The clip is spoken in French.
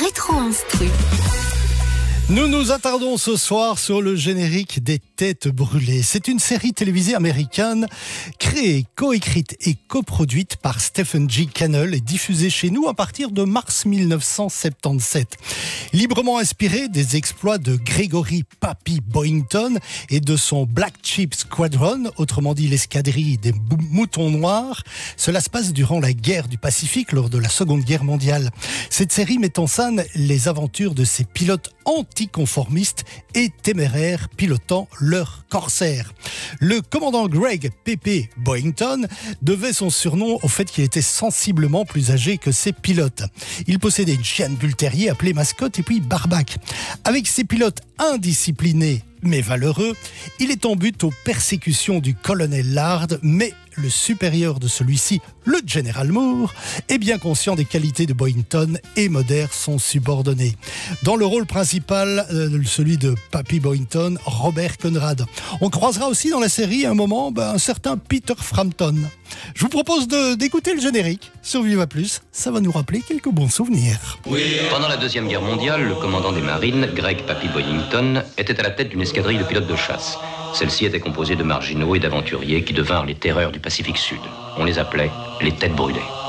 Rétro Instru. Nous nous attardons ce soir sur le générique des Têtes brûlées. C'est une série télévisée américaine créée, coécrite et coproduite par Stephen G. Cannell et diffusée chez nous à partir de mars 1977. Librement inspirée des exploits de Gregory Pappy Boyington et de son Black Sheep Squadron, autrement dit l'escadrille des moutons noirs, cela se passe durant la guerre du Pacifique lors de la Seconde Guerre mondiale. Cette série met en scène les aventures de ces pilotes anticonformistes et téméraires pilotant leur corsaire. Le commandant Greg P.P. Boyington devait son surnom au fait qu'il était sensiblement plus âgé que ses pilotes. Il possédait une chienne bull terrier appelée Mascotte et puis Barbac. Avec ses pilotes indisciplinés mais valeureux, il est en but aux persécutions du colonel Lard, mais le supérieur de celui-ci, le général Moore, est bien conscient des qualités de Boyington et modère son subordonné. Dans le rôle principal, celui de Pappy Boyington, Robert Conrad. On croisera aussi dans la série un moment un certain Peter Frampton. Je vous propose d'écouter le générique sur Viva Plus, ça va nous rappeler quelques bons souvenirs. Pendant la Deuxième Guerre mondiale, le commandant des marines, Greg Pappy Boyington, était à la tête d'une escadrille de pilotes de chasse. Celle-ci était composée de marginaux et d'aventuriers qui devinrent les terreurs du Pacifique Sud. On les appelait les Têtes brûlées.